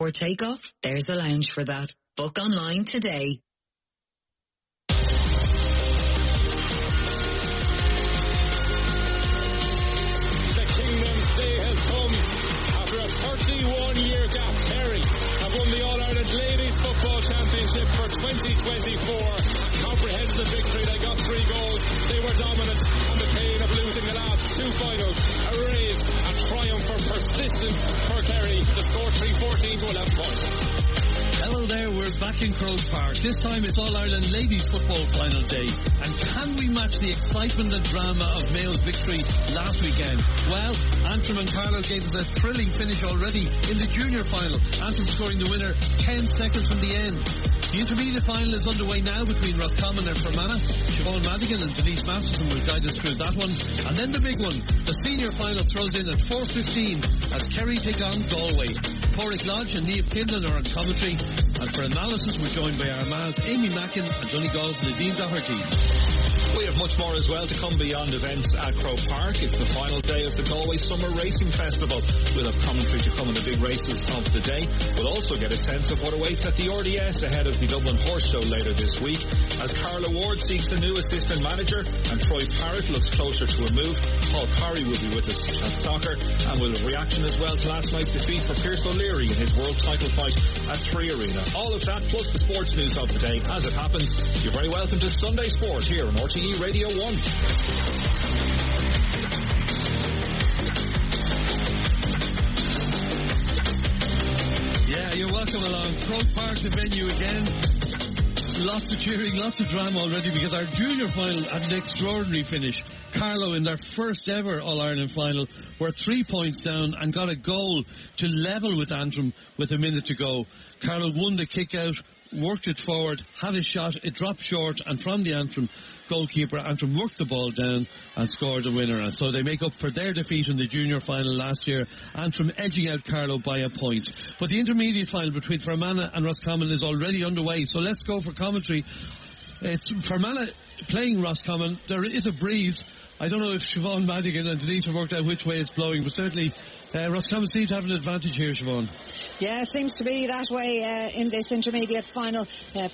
For takeoff, there's a lounge for that. Book online today. The Kingdom's Day has come. After a 31-year gap, Kerry have won the All-Ireland Ladies Football Championship for 2024. A comprehensive victory. They got 3 goals. They were dominant, and the pain of losing the last 2 finals erased. A triumph for persistence for Kerry. The score 3-14 to 11 points. Hello there, we're back in Croke Park. This time it's All-Ireland Ladies Football Final Day. And can we match the excitement and drama of Mayo's victory last weekend? Well, Antrim and Carlow gave us a thrilling finish already in the junior final. Antrim scoring the winner 10 seconds from the end. The intermediate final is underway now between Roscommon and Fermanagh. Siobhan Madigan and Denise Masterson will guide us through that one. And then the big one, the senior final throws in at 4:15 as Kerry take on Galway. Porrick Lodge and Niamh Kinlan are on commentary. And for analysis, we're joined by Armagh's Amy Mackin and Donegal's Nadine Doherty. We have much more as well to come beyond events at Croke Park. It's the final day of the Galway Summer Racing Festival. We'll have commentary to come on the big races of the day. We'll also get a sense of what awaits at the RDS ahead of the Dublin Horse Show later this week. As Carla Ward seeks a new assistant manager and Troy Parrott looks closer to a move, Paul Parry will be with us at soccer, and we'll have reaction as well to last night's defeat for Pierce O'Leary in his world title fight at 3 Arena. All of that plus the sports news of the day. As it happens, you're very welcome to Sunday Sport here on RTE Radio 1. Yeah, you're welcome along. Croke Park, the venue again. Lots of cheering, lots of drama already because our junior final had an extraordinary finish. Carlow in their first ever All-Ireland final were 3 points down and got a goal to level with Antrim with a minute to go. Carlow won the kick out, worked it forward, had a shot, it dropped short, and from the Antrim goalkeeper, Antrim worked the ball down and scored the winner. And so they make up for their defeat in the junior final last year, Antrim edging out Carlow by a point. But the intermediate final between Fermanagh and Roscommon is already underway, so let's go for commentary. It's Fermanagh playing Roscommon. There is a breeze. I don't know if Siobhan Madigan and Denise have worked out which way it's blowing, but certainly Roscommon seems to have an advantage here, Siobhan. Yeah, seems to be that way in this intermediate final.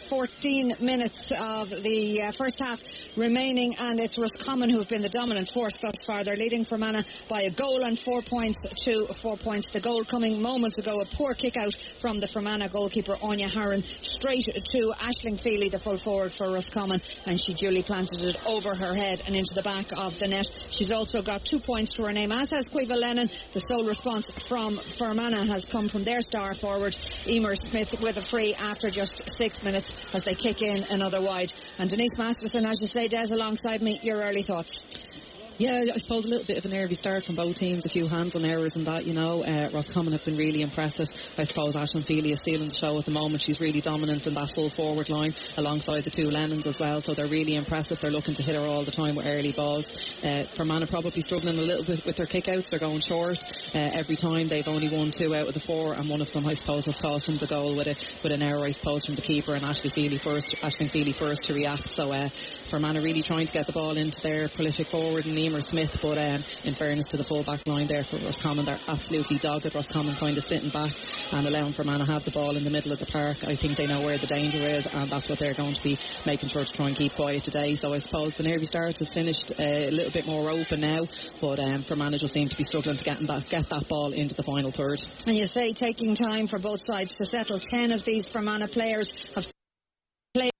14 minutes of the first half remaining, and it's Roscommon who've been the dominant force thus far. They're leading Fermanagh by a goal and 4 points to 4 points. The goal coming moments ago, a poor kick out from the Fermanagh goalkeeper Anya Harron straight to Aisling Feely, the full forward for Roscommon, and she duly planted it over her head and into the back of the net. She's also got 2 points to her name, as has Caoimhe Lennon. The sole response from Fermanagh has come from their star forward Emer Smith with a free after just 6 minutes as they kick in another wide. And Denise Masterson, as you say, Des, alongside me, your early thoughts. Yeah, I suppose a little bit of a nervy start from both teams, a few handling errors and that, you know. Roscommon have been really impressive. I suppose Aisling Feely is stealing the show at the moment. She's really dominant in that full forward line alongside the 2 Lennons as well, so they're really impressive. They're looking to hit her all the time with early ball. Fermanagh probably struggling a little bit with their kick-outs. They're going short every time. They've only won 2 out of the 4, and one of them, I suppose, has cost them the goal with an error, I suppose, from the keeper and Aisling Feely first to react. So Fermanagh really trying to get the ball into their prolific forward and Emer Smith, but in fairness to the full back line there for Roscommon, they're absolutely dogged. Roscommon kind of sitting back and allowing Fermanagh to have the ball in the middle of the park. I think they know where the danger is, and that's what they're going to be making sure to try and keep quiet today. So I suppose the nervy start has finished a little bit more open now, but Fermanagh just seem to be struggling to get that ball into the final third. And you say taking time for both sides to settle. 10 of these Fermanagh players have played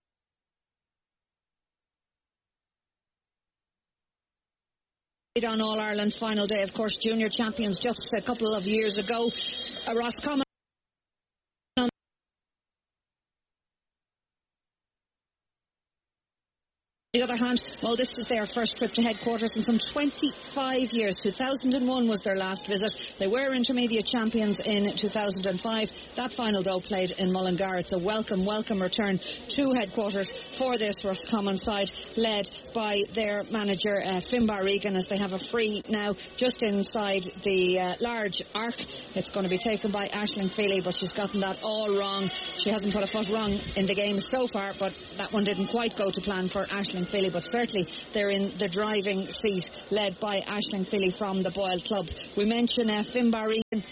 on All-Ireland final day. Of course, junior champions just a couple of years ago. Roscommon on the other hand, well, this is their first trip to headquarters in some 25 years. 2001 was their last visit. They were intermediate champions in 2005. That final, though, played in Mullingar. It's a welcome return to headquarters for this Roscommon side, led by their manager, Finbar Regan, as they have a free now just inside the large arc. It's going to be taken by Aisling Feely, but she's gotten that all wrong. She hasn't put a foot wrong in the game so far, but that one didn't quite go to plan for Aisling Feely, but certainly they're in the driving seat, led by Aisling Feely from the Boyle Club. We mention Finbar Regan.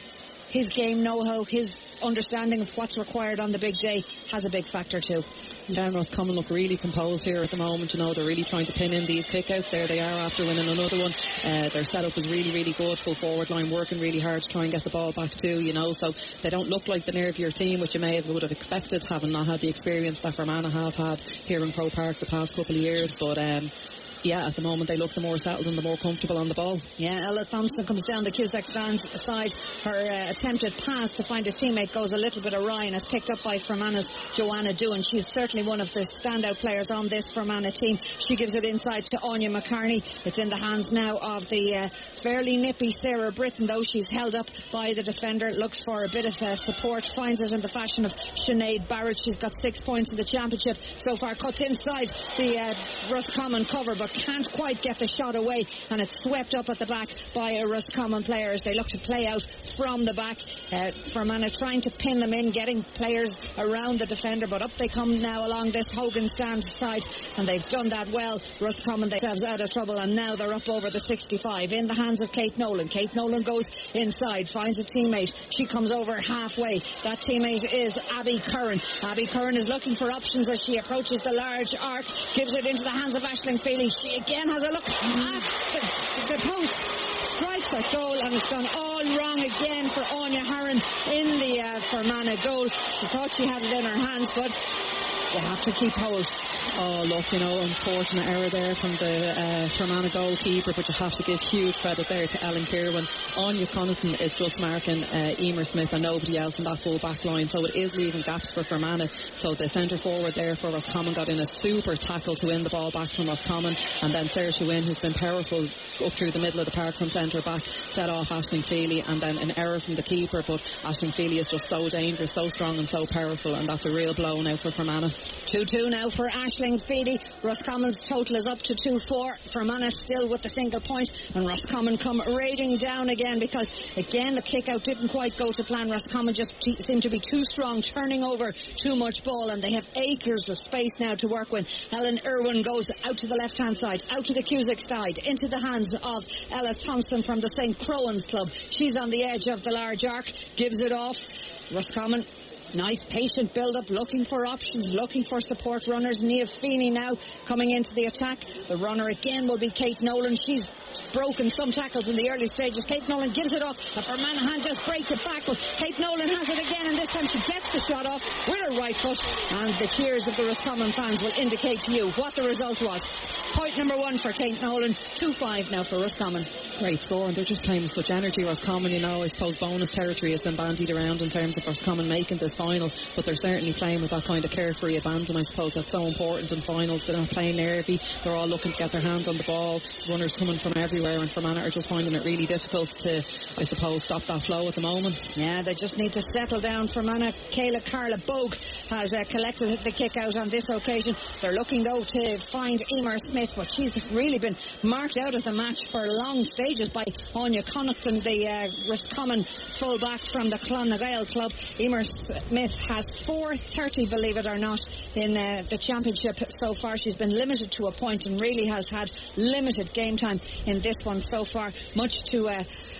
his game know-how, his understanding of what's required on the big day has a big factor too. Yeah, Roscommon look really composed here at the moment. You know, they're really trying to pin in these kickouts. There they are after winning another one. Their setup is really, really good. Full forward line working really hard to try and get the ball back too, you know, so they don't look like the nervier team which you would have expected, having not had the experience that Fermanagh have had here in Croke Park the past couple of years. But yeah, at the moment they look the more settled and the more comfortable on the ball. Yeah, Ella Thompson comes down the Cusack stand side. Her attempted pass to find a teammate goes a little bit awry and is picked up by Fermanagh's Joanna Doohan. She's certainly one of the standout players on this Fermanagh team. She gives it inside to Anya McCartney. It's in the hands now of the fairly nippy Sarah Britton, though. She's held up by the defender, looks for a bit of support, finds it in the fashion of Sinead Barrett. She's got 6 points in the championship so far, cuts inside the Roscommon cover but can't quite get the shot away, and it's swept up at the back by Roscommon players. They look to play out from the back. Fermanagh trying to pin them in, getting players around the defender, but up they come now along this Hogan stand side, and they've done that well. Roscommon themselves out of trouble, and now they're up over the 65 in the hands of Kate Nolan. Kate Nolan goes inside, finds a teammate. She comes over halfway. That teammate is Abby Curran. Abby Curran is looking for options as she approaches the large arc, gives it into the hands of Aisling Feely. She again has a look at the post, strikes a goal, and it's gone all wrong again for Anya Harron in the Fermanagh goal. She thought she had it in her hands, but you have to keep hold. Oh, look, you know, unfortunate error there from the Fermanagh goalkeeper, but you have to give huge credit there to Ellen Kirwan. Anya Connaughton is just marking Emer Smith and nobody else in that full back line, so it is leaving gaps for Fermanagh. So the centre forward there for Roscommon got in a super tackle to win the ball back from Roscommon, and then Saoirse Wynne, who's been powerful up through the middle of the park from centre back, set off Aisling Feely, and then an error from the keeper. But Aisling Feely is just so dangerous, so strong and so powerful, and that's a real blow now for Fermanagh. 2-2 now for Aisling Feely. Roscommon's total is up to 2-4. Fermanagh still with the single point, and Roscommon come raiding down again because again the kick out didn't quite go to plan. Roscommon just seemed to be too strong, turning over too much ball, and they have acres of space now to work with. Ellen Irwin goes out to the left hand side, out to the Cusack side, into the hands of Ella Thompson from the St. Crowans club. She's on the edge of the large arc, gives it off. Roscommon, nice patient build-up, looking for options, looking for support runners. Nia Feeney now coming into the attack. The runner again will be Kate Nolan. She's broken some tackles in the early stages. Kate Nolan gives it off. The Fermanagh hand just breaks it back, but Kate Nolan has it again, and this time she gets the shot off with her right foot, and the cheers of the Roscommon fans will indicate to you what the result was. Point number 1 for Kate Nolan, 2-5 now for Roscommon. Great score, and they're just playing with such energy. Roscommon, you know, I suppose bonus territory has been bandied around in terms of Roscommon making this final, but they're certainly playing with that kind of carefree abandon. I suppose that's so important in finals. They're not playing nervy, they're all looking to get their hands on the ball, runners coming from everywhere, and Fermanagh are just finding it really difficult to, I suppose, stop that flow at the moment. Yeah, they just need to settle down. Fermanagh, Kayla Carla Bogue has collected the kick out on this occasion. They're looking though to find Emer Smith, but she's really been marked out of the match for long stages by Anya Connaughton, the Roscommon full back from the Clonagale club. Emer Smith has 430, believe it or not, in the championship so far. She's been limited to a point and really has had limited game time in this one so far, much to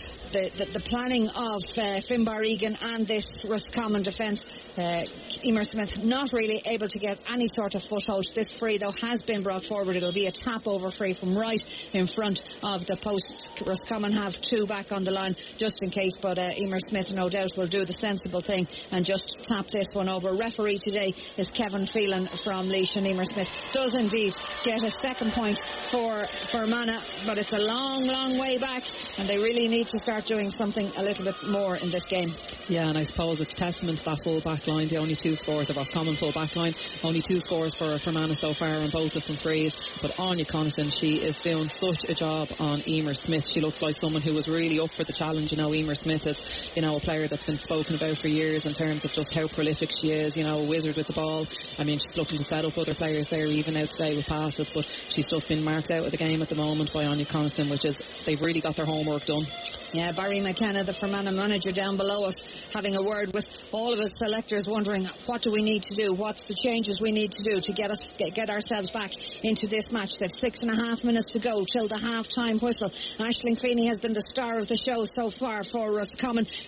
the planning of Finbar Egan and this Roscommon defence. Emer Smith not really able to get any sort of foothold. This free though has been brought forward. It'll be a tap over free from right in front of the post. Roscommon have 2 back on the line just in case, but Emer Smith no doubt will do the sensible thing and just tap this one over. Referee today is Kevin Phelan from Laois, and Emer Smith does indeed get a second point for Fermanagh, but it's a long way back, and they really need to start doing something a little bit more in this game. Yeah, and I suppose it's testament to that full back line. The only 2 scores, the Roscommon full back line, only 2 scores for Fermanagh so far, and both of them frees. But Anya Connaughton, she is doing such a job on Emer Smith. She looks like someone who was really up for the challenge. You know, Emer Smith is, you know, a player that's been spoken about for years in terms of just how prolific she is, you know, a wizard with the ball. I mean, she's looking to set up other players there even out today with passes, but she's just been marked out of the game at the moment by Anya Connaughton, which is, they've really got their homework done. Yeah, Barry McKenna, the Fermanagh manager down below us, having a word with all of us selectors, wondering what do we need to do, what's the changes we need to do to get ourselves back into this match. They've 6.5 minutes to go till the half-time whistle. Aisling Feeney has been the star of the show so far for Roscommon.